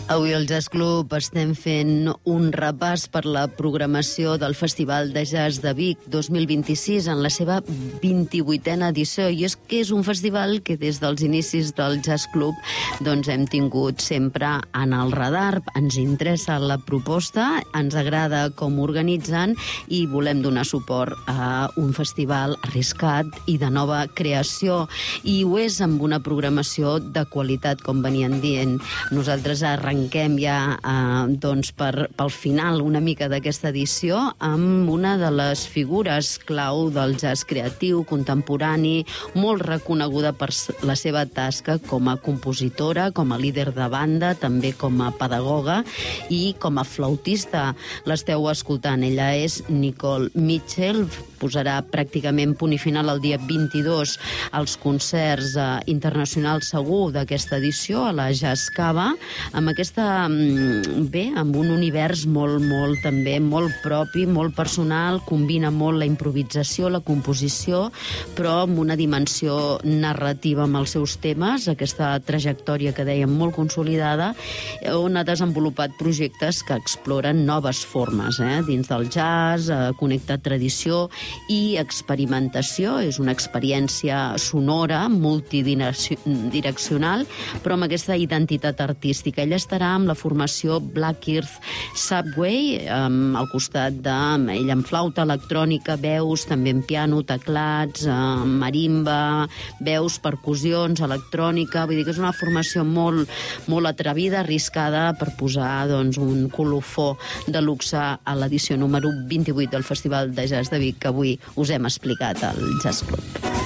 Avui al Jazz Club estem fent un repàs per la programació del Festival de Jazz de Vic 2026 en la seva 28a edició. I és que és un festival que des dels inicis del Jazz Club doncs hem tingut sempre en el radar. Ens interessa la proposta, ens agrada com organitzen i volem donar suport a un festival arriscat i de nova creació. I ho és amb una programació de qualitat, com venien dient. Nosaltres arrenquem ja pel final una mica d'aquesta edició amb una de les figures clau del jazz creatiu, contemporani, molt reconeguda per la seva tasca com a compositora, com a líder de banda, també com a pedagoga i com a flautista. L'esteu escoltant, ella és Nicole Mitchell, posarà pràcticament punt i final el dia 22 als concerts internacionals segur d'aquesta edició, a la Jazz Cava, amb amb un univers molt propi, molt personal, combina molt la improvisació, la composició, però amb una dimensió narrativa amb els seus temes, aquesta trajectòria que dèiem molt consolidada, on ha desenvolupat projectes que exploren noves formes dins del jazz, connecta tradició i experimentació. És una experiència sonora, multidireccional, però amb aquesta identitat artística. Ella estarà amb la formació Black Earth Subway, al costat d'ella amb flauta electrònica, veus, també en piano, teclats, marimba, veus, percussions, electrònica. Vull dir que és una formació molt atrevida, arriscada, per posar un colofó de luxe a l'edició número 28 del Festival de Jazz de Vic, que avui us hem explicat al Jazz Club.